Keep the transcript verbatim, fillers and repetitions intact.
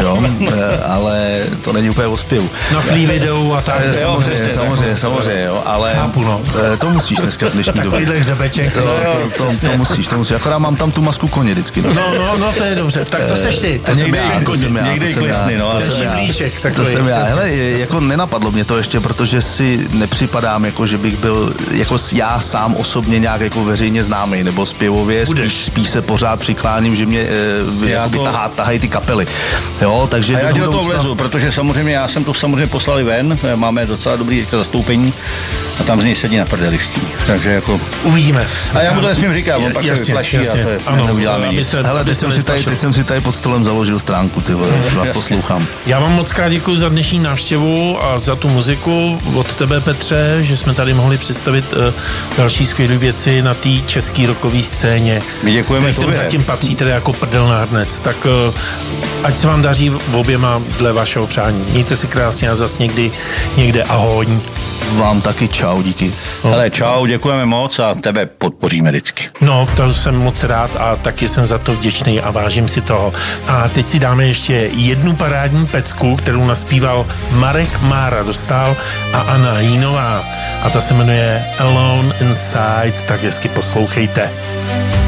jo, ale to není úplně o zpěvu. Na free videu a tak. Samozřejmě, samozřejmě, samozřejmě, jo, ale chápu, no. To musíš dneska v dnešní době. Takovýhle hřebeček. To, to, to, to musíš, to musíš. Akorát mám tam tu masku koně vždycky. No, no, no, to je dobře. Tak to seš ty. To jsem já, to jsem já. Někde i klesny, no. To je živlíček takový. To jsem já. Hele, jako nenapadlo mě to ještě, protože si nepřipadám, jako že bych byl, jako já sám osobně nějak jako veřejně známý, nebo zpěvově, spíš, spíš se pořád přikláním, že mě e, jakoby to... tahá, tahají ty kapely. Jo, takže... A já do ti do toho budoucna... vlezu, protože samozřejmě já jsem to samozřejmě poslali ven, máme docela dobrý zastoupení a tam z něj sedí na prdelišky. Takže jako... Uvidíme. A já mu to nesmím říkat, on pak jasně, se vyplaší jasně. a to je, ano, neuděláme nic. Se, hele, teď jsem, si tady, teď jsem si tady pod stolem založil stránku, ty vole, už vás poslouchám. Já vám moc krát děkuji za dnešní návštěvu a za tu muziku od tebe, Petře, že jsme tady mohli představit uh, další skvělé věci na té české rockové scéně. My děkujeme tobě. Zatím patří tedy jako prdel na hrnec. Tak uh, ať se vám daří v oběma dle vašeho přání. Mějte si krásně a zas někdy někde ahoj. Vám taky čau, díky. No. Hele, čau, děkujeme moc a tebe podpoříme vždycky. No, to jsem moc rád a taky jsem za to vděčný a vážím si toho. A teď si dáme ještě jednu parádní pecku, kterou naspíval Marek Mára Dostál a Anna Jínová. A ta se jmenuje Alone Inside, tak hezky poslouchejte.